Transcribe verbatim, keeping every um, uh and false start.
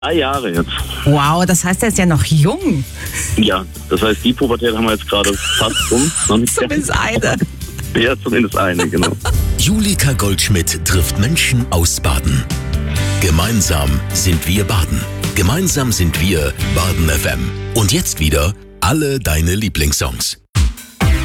Drei Jahre jetzt. Wow, das heißt, er ist ja noch jung. Ja, das heißt, die Pubertät haben wir jetzt gerade fast rum. Zumindest eine. Ja, zumindest eine, genau. Julika Goldschmidt trifft Menschen aus Baden. Gemeinsam sind wir Baden. Gemeinsam sind wir Baden F M. Und jetzt wieder alle deine Lieblingssongs.